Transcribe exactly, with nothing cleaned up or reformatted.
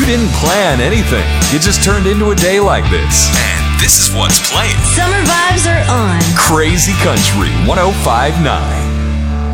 You didn't plan anything. You just turned into a day like this. And this is what's playing. Summer vibes are on. Crazy Country one oh five point nine.